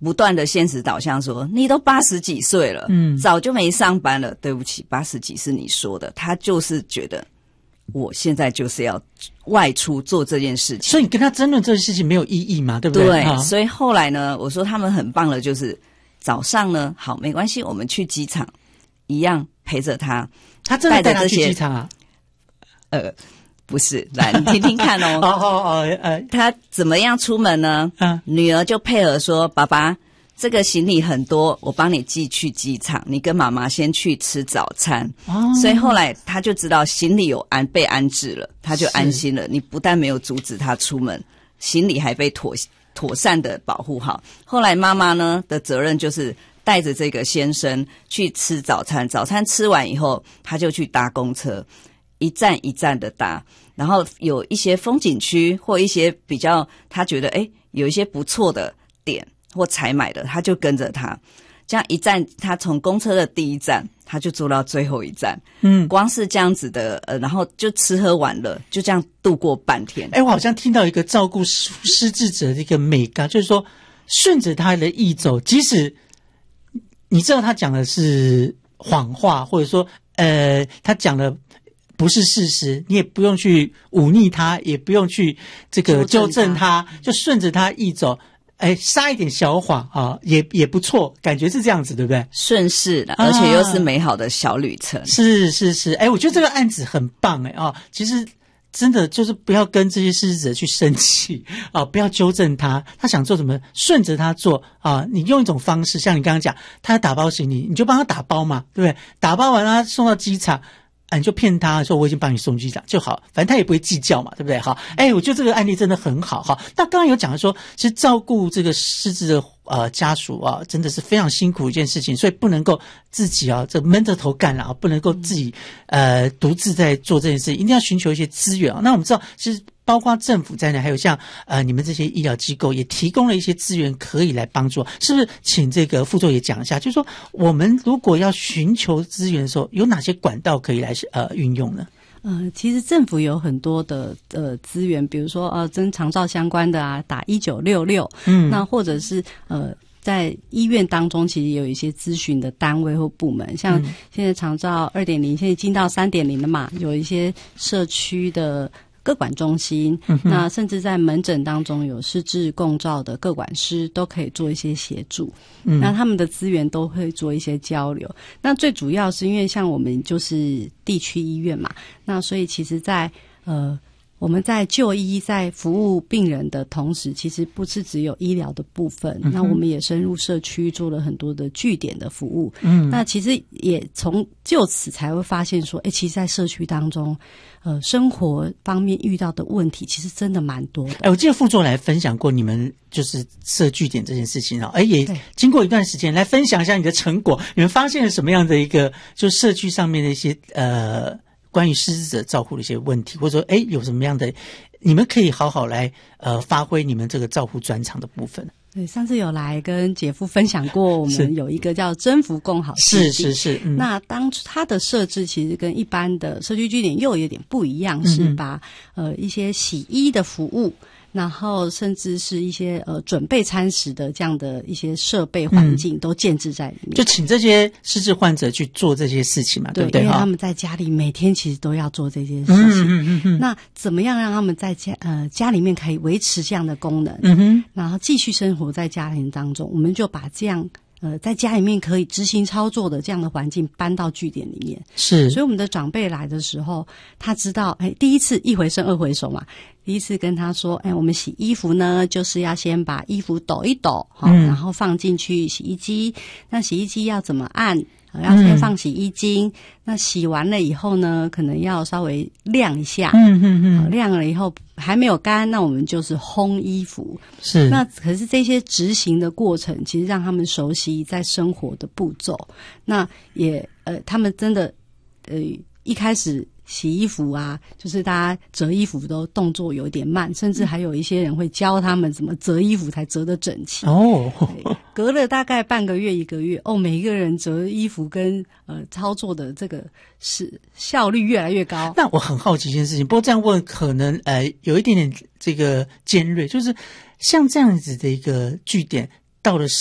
不断的现实导向说，你都80几岁了，早就没上班了。对不起，80几是你说的，他就是觉得我现在就是要外出做这件事情。 所以你跟他争论这件事情没有意义嘛，对不对？ 对，所以后来呢，我说他们很棒的就是早上呢，好，没关系，我们去机场，一样陪着他。 他真的带他去机场啊？ 不是，来你听听看哦。他怎么样出门呢？女儿就配合说：“爸爸，这个行李很多，我帮你寄去机场，你跟妈妈先去吃早餐。”所以后来他就知道行李有被安置了，他就安心了。你不但没有阻止他出门，行李还被妥善的保护好。后来妈妈呢的责任就是带着这个先生去吃早餐，早餐吃完以后，他就去搭公车。一站一站的搭，然后有一些风景区或一些比较他觉得有一些不错的点或采买的，他就跟着他，这样一站，他从公车的第一站他就坐到最后一站，光是这样子的然后就吃喝玩乐，就这样度过半天。 我好像听到一个照顾失智者的一个美感，就是说顺着他的意走，即使你知道他讲的是谎话，或者说他讲的不是事实，你也不用去忤逆他，也不用去这个纠正他，就顺着他意走，撒一点小谎啊，也不错，感觉是这样子，对不对？ 顺势的，而且又是美好的小旅程。 是，我觉得这个案子很棒其实真的就是不要跟这些失智者去生气不要纠正他想做什么顺着他做你用一种方式，像你刚刚讲，他要打包行李，你就帮他打包嘛，对不对？打包完他送到机场。你就骗他说我已经帮你送机场就好，反正他也不会计较嘛，对不对？好，我觉得这个案例真的很好哈。那刚刚有讲说，其实照顾这个失智的家属真的是非常辛苦一件事情，所以不能够自己这闷着头干了不能够自己独自在做这件事情，一定要寻求一些资源那我们知道，其实包括政府在内，还有像你们这些医疗机构也提供了一些资源可以来帮助，是不是？请这个副座也讲一下，就是说我们如果要寻求资源的时候，有哪些管道可以来运用呢？ 其实政府有很多的资源，比如说跟长照相关的打1966，那或者是在医院当中，其实有一些咨询的单位或部门，像现在长照 2.0 现在进到 3.0 了嘛，有一些社区的个管中心，那甚至在门诊当中有失智共照的个管师都可以做一些协助，那他们的资源都会做一些交流。那最主要是因为像我们就是地区医院嘛，那所以其实在我们在就医在服务病人的同时，其实不是只有医疗的部分，那我们也深入社区做了很多的据点的服务，那其实也就此才会发现说其实在社区当中生活方面遇到的问题其实真的蛮多的。 我记得副座来分享过你们就是设据点这件事情也经过一段时间来分享一下你的成果，你们发现了什么样的一个就是社区上面的一些关于失智者照护的一些问题，或者说有什么样的你们可以好好来发挥你们这个照护专长的部分。 对，上次有来跟姐夫分享过，我们有一个叫征服共好基地，是那当初它的设置其实跟一般的社区据点又有点不一样，是把一些洗衣的服务，然后甚至是一些准备餐食的这样的一些设备环境都建置在里面， 就请这些失智患者去做这些事情嘛，对不对？ 因为他们在家里每天其实都要做这些事情，那怎么样让他们在家里面可以维持这样的功能，然后继续生活在家庭当中，我们就把这样在家里面可以执行操作的这样的环境搬到据点里面。 是， 所以我们的长辈来的时候，他知道第一次一回生二回熟嘛，第一次跟他说我们洗衣服呢就是要先把衣服抖一抖然后放进去洗衣机，那洗衣机要怎么按要先放洗衣精，那洗完了以后呢可能要稍微晾一下，晾了以后还没有干，那我们就是烘衣服。 是， 那可是这些执行的过程其实让他们熟悉在生活的步骤，那也他们真的一开始洗衣服就是大家折衣服都动作有点慢，甚至还有一些人会教他们怎么折衣服才折得整齐。隔了大概半个月1个月每一个人折衣服跟操作的这个是效率越来越高。 那我很好奇一件事情，不过这样问可能有一点点这个尖锐，就是像这样子的一个据点到了